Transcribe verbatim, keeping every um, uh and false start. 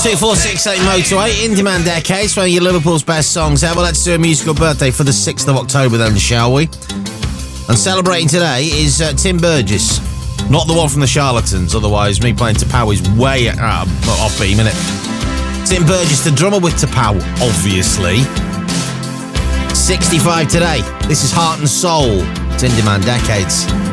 two four six eight Motorway, In Demand Decades, one of your Liverpool's best songs ever. Let's do a musical birthday for the sixth of October then, shall we? And celebrating today is uh, Tim Burgess. Not the one from the Charlatans, otherwise me playing Tapau is way out of, off beam, innit? Tim Burgess, the drummer with Tapau, obviously. sixty-five today. This is Heart and Soul. It's In Demand Decades.